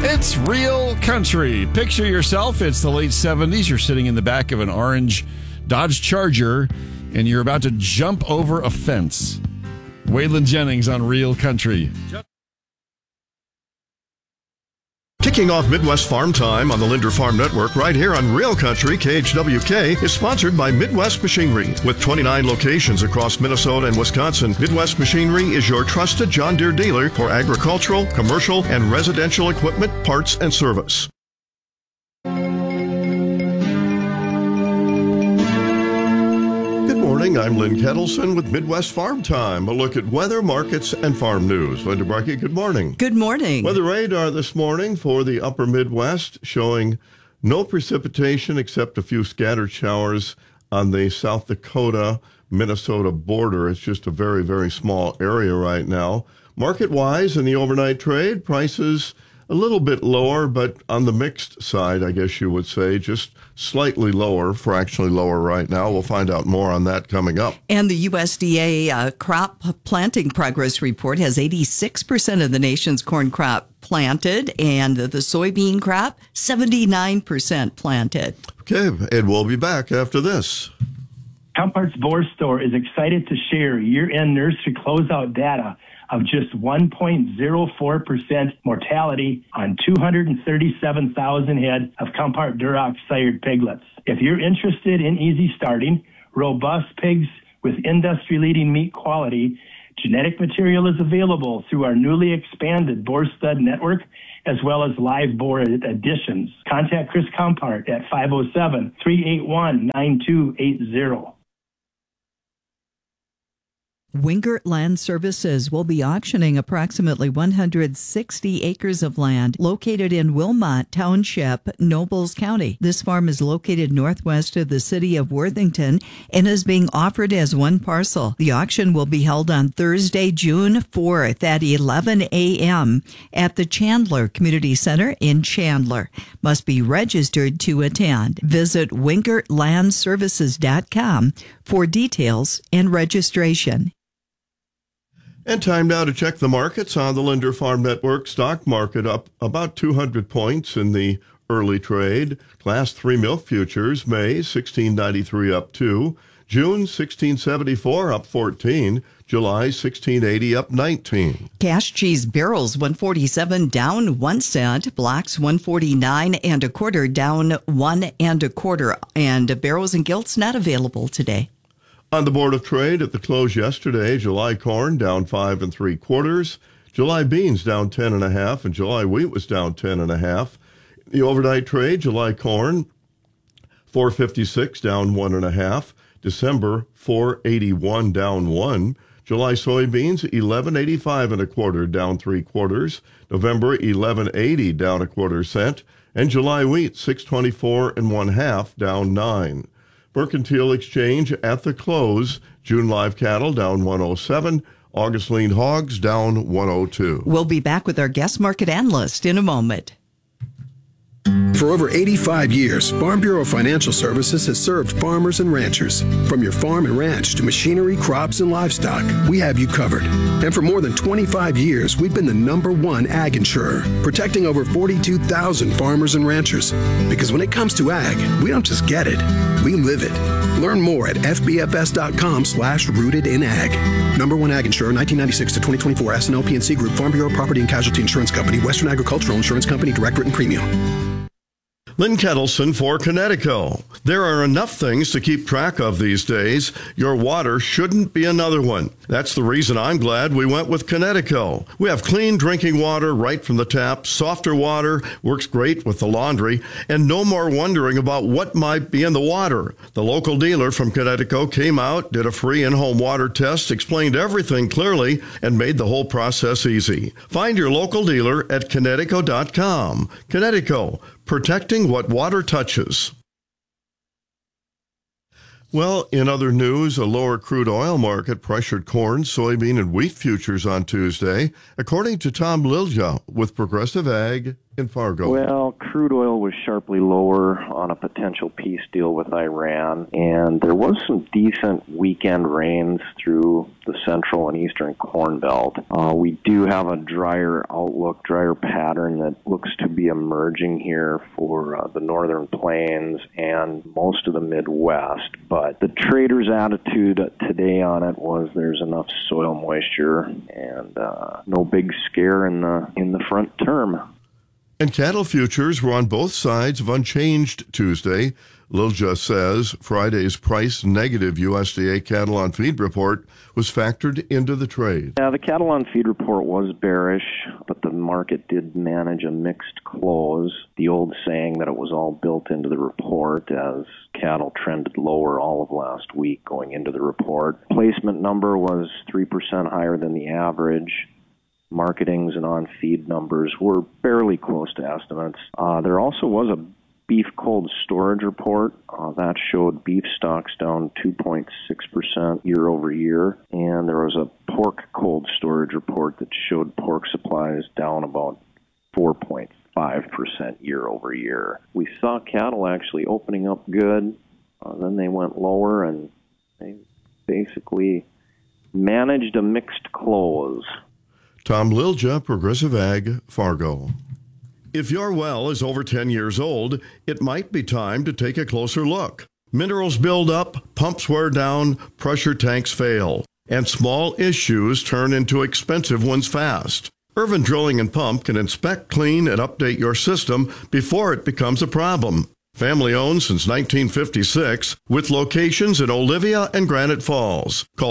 It's Real Country. Picture yourself. It's the late 70s. You're sitting in the back of an orange Dodge Charger, and you're about to jump over a fence. Waylon Jennings on Real Country. Kicking off Midwest Farm Time on the Linder Farm Network right here on Real Country. KHWK is sponsored by Midwest Machinery. With 29 locations across Minnesota and Wisconsin, Midwest Machinery is your trusted John Deere dealer for agricultural, commercial, and residential equipment, parts, and service. Good morning, I'm Lynn Kettleson with Midwest Farm Time. A look at weather, markets, and farm news. Linda Barkey, good morning. Good morning. Weather radar this morning for the upper Midwest showing no precipitation except a few scattered showers on the South Dakota-Minnesota border. It's just a very, very small area right now. Market-wise, in the overnight trade, prices a little bit lower, but on the mixed side, I guess you would say, just slightly lower, fractionally lower right now. We'll find out more on that coming up. And the USDA crop planting progress report has 86% of the nation's corn crop planted, and the soybean crop, 79% planted. Okay, and we'll be back after this. Compart's Boar Store is excited to share year-end nursery closeout data of just 1.04% mortality on 237,000 head of Compart Duroc sired piglets. If you're interested in easy starting, robust pigs with industry-leading meat quality, genetic material is available through our newly expanded Boar Stud Network, as well as live boar additions. Contact Chris Compart at 507-381-9280. Wingert Land Services will be auctioning approximately 160 acres of land located in Wilmot Township, Nobles County. This farm is located northwest of the city of Worthington and is being offered as one parcel. The auction will be held on Thursday, June 4th at 11 a.m. at the Chandler Community Center in Chandler. Must be registered to attend. Visit WingertLandServices.com for details and registration. And time now to check the markets on the Linder Farm Network. Stock market up about 200 points in the early trade. Class 3 milk futures, May 1693 up 2. June 1674 up 14. July 1680 up 19. Cash cheese barrels 147 down 1 cent. Blocks 149 and a quarter down 1 and a quarter. And barrels and gilts not available today. On the Board of Trade at the close yesterday, July corn down 5 3/4. July beans down 10 1/2, and July wheat was down 10 1/2. The overnight trade, July corn 4.56 down 1 1/2. December 4.81 down 1. July soybeans 11.85 1/4 down 3/4. November 11.80 down 1/4 cent, and July wheat 6.24 1/2 down 9. Mercantile Exchange at the close, June live cattle down 107, August lean hogs down 102. We'll be back with our guest market analyst in a moment. For over 85 years, Farm Bureau Financial Services has served farmers and ranchers. From your farm and ranch to machinery, crops, and livestock, we have you covered. And for more than 25 years, we've been the #1 ag insurer, protecting over 42,000 farmers and ranchers. Because when it comes to ag, we don't just get it, we live it. Learn more at fbfs.com/rootedinag. #1 ag insurer, 1996 to 2024, S&L P&C Group, Farm Bureau Property and Casualty Insurance Company, Western Agricultural Insurance Company, direct written premium. Lynn Kettleson for Connecticut. There are enough things to keep track of these days. Your water shouldn't be another one. That's the reason I'm glad we went with Connecticut. We have clean drinking water right from the tap, softer water, works great with the laundry, and no more wondering about what might be in the water. The local dealer from Connecticut came out, did a free in-home water test, explained everything clearly, and made the whole process easy. Find your local dealer at Connecticut.com. Connecticut, protecting what water touches. Well, in other news, a lower crude oil market pressured corn, soybean, and wheat futures on Tuesday, according to Tom Lilja with Progressive Ag. in Fargo? Well, crude oil was sharply lower on a potential peace deal with Iran, and there was some decent weekend rains through the central and eastern Corn Belt. We do have a drier outlook, drier pattern that looks to be emerging here for the northern plains and most of the Midwest, but the traders' attitude today on it was there's enough soil moisture and no big scare in the front term. And cattle futures were on both sides of unchanged Tuesday. Lilja says Friday's price-negative USDA cattle on feed report was factored into the trade. Yeah, the cattle on feed report was bearish, but the market did manage a mixed close. The old saying that it was all built into the report as cattle trended lower all of last week going into the report. Placement number was 3% higher than the average. Marketings and on-feed numbers were fairly close to estimates. There also was a beef cold storage report that showed beef stocks down 2.6% year over year, and there was a pork cold storage report that showed pork supplies down about 4.5% year over year. We saw cattle actually opening up good, then they went lower, and they basically managed a mixed close. Tom Lilja, Progressive Ag, Fargo. If your well is over 10 years old, it might be time to take a closer look. Minerals build up, pumps wear down, pressure tanks fail, and small issues turn into expensive ones fast. Irvin Drilling and Pump can inspect, clean, and update your system before it becomes a problem. Family owned since 1956, with locations in Olivia and Granite Falls. Call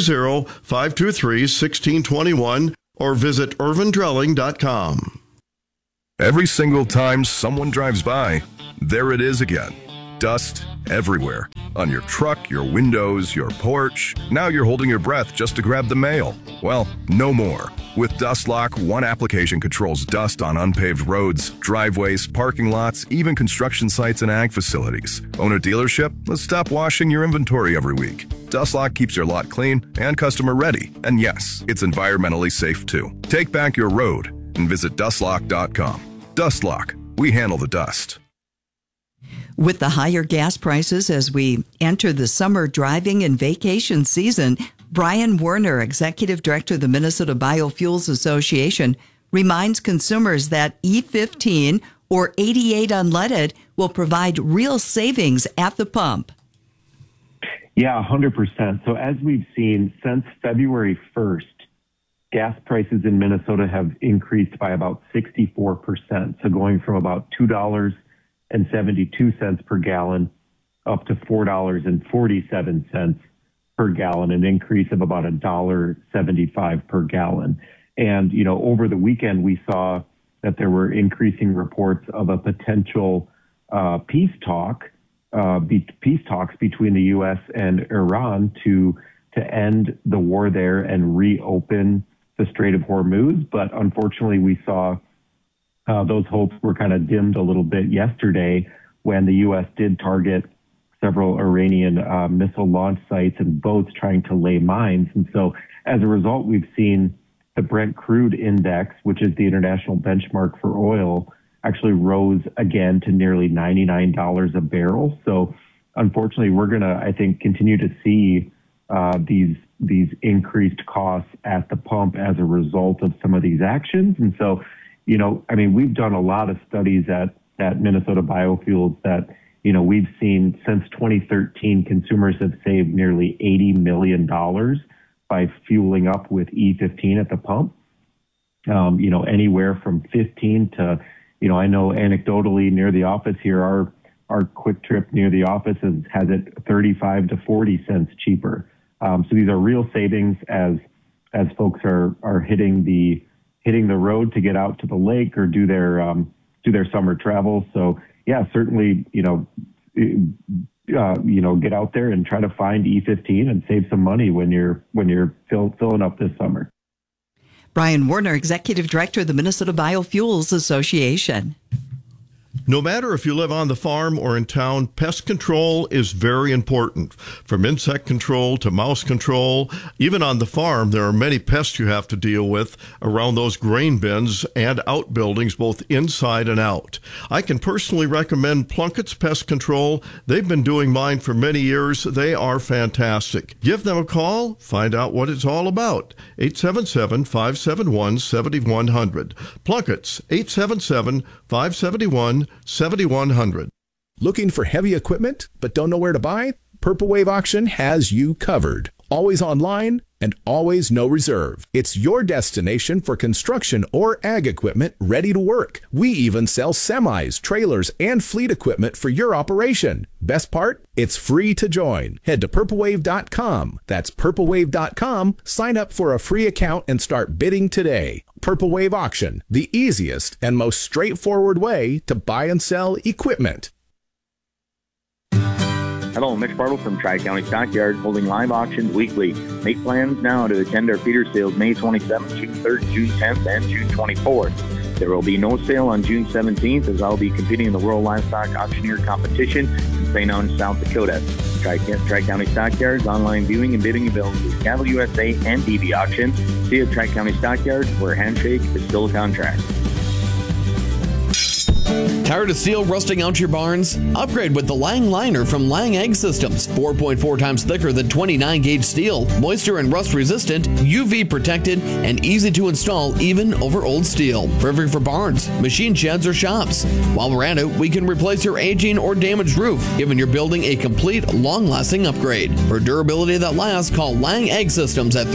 320-523-1621 or visit irvindrilling.com. Every single time someone drives by, there it is again. Dust everywhere. On your truck, your windows, your porch. Now you're holding your breath just to grab the mail. Well, no more. With DustLock, one application controls dust on unpaved roads, driveways, parking lots, even construction sites and ag facilities. Own a dealership? Let's stop washing your inventory every week. DustLock keeps your lot clean and customer ready. And yes, it's environmentally safe too. Take back your road and visit dustlock.com. DustLock. We handle the dust. With the higher gas prices as we enter the summer driving and vacation season, Brian Werner, Executive Director of the Minnesota Biofuels Association, reminds consumers that E15 or 88 unleaded will provide real savings at the pump. Yeah, 100%. So as we've seen since February 1st, gas prices in Minnesota have increased by about 64%. So going from about $2.72 per gallon up to $4.47 per gallon, an increase of about $1.75 per gallon. And, you know, over the weekend, we saw that there were increasing reports of a potential peace talks between the U.S. and Iran to end the war there and reopen the Strait of Hormuz. But unfortunately, we saw those hopes were kind of dimmed a little bit yesterday when the U.S. did target several Iranian missile launch sites and boats trying to lay mines. And so as a result, we've seen the Brent crude index, which is the international benchmark for oil, actually rose again to nearly $99 a barrel. So unfortunately, we're going to, I think, continue to see these increased costs at the pump as a result of some of these actions. And so, you know, I mean, we've done a lot of studies at Minnesota Biofuels that, you know, we've seen since 2013, consumers have saved nearly $80 million by fueling up with E15 at the pump. You know, anywhere from 15 to, you know, I know anecdotally near the office here, our Quick Trip near the office has it 35 to 40 cents cheaper. So these are real savings as folks are hitting the road to get out to the lake or do their summer travel. So yeah, certainly, you know, get out there and try to find E15 and save some money when you're filling up this summer. Brian Werner, Executive Director of the Minnesota Biofuels Association. No matter if you live on the farm or in town, pest control is very important. From insect control to mouse control, even on the farm, there are many pests you have to deal with around those grain bins and outbuildings, both inside and out. I can personally recommend Plunkett's Pest Control. They've been doing mine for many years. They are fantastic. Give them a call. Find out what it's all about. 877-571-7100. Plunkett's, 877-571-7100. Looking for heavy equipment but don't know where to buy? Purple Wave Auction has you covered. Always online and always no reserve. It's your destination for construction or ag equipment ready to work. We even sell semis, trailers, and fleet equipment for your operation. Best part? It's free to join. Head to purplewave.com. That's purplewave.com. Sign up for a free account and start bidding today. Purple Wave Auction, the easiest and most straightforward way to buy and sell equipment. Hello, Mitch Bartle from Tri-County Stockyards, holding live auctions weekly. Make plans now to attend our feeder sales May 27th, June 3rd, June 10th, and June 24th. There will be no sale on June 17th as I'll be competing in the World Livestock Auctioneer Competition in St. Ange, South Dakota. Tri-County Stockyards, online viewing and bidding available through Cattle USA and DB Auction. See you at Tri-County Stockyards, where a handshake is still a contract. Tired of steel rusting out your barns? Upgrade with the Lang Liner from Lang Ag Systems. 4.4 times thicker than 29-gauge steel, moisture and rust resistant, UV protected, and easy to install even over old steel. Perfect for barns, machine sheds, or shops. While we're at it, we can replace your aging or damaged roof, giving your building a complete, long-lasting upgrade. For durability that lasts, call Lang Ag Systems at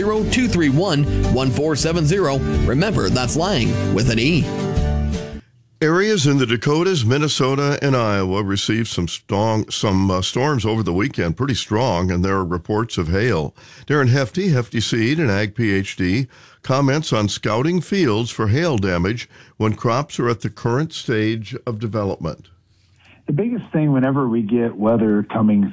320-231-1470. Remember, that's Lang with an E. Areas in the Dakotas, Minnesota, and Iowa received some storms over the weekend, pretty strong, and there are reports of hail. Darren Hefty Seed and Ag PhD, comments on scouting fields for hail damage when crops are at the current stage of development. The biggest thing whenever we get weather coming